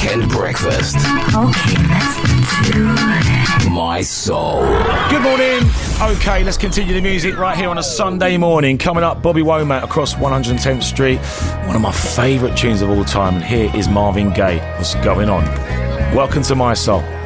Weekend Breakfast. Okay, let's do it. My Soul. Good morning. Okay, let's continue the music right here on a Sunday morning. Coming up, Bobby Womack across 110th Street. One of my favourite tunes of all time. And here is Marvin Gaye. What's going on? Welcome to My Soul.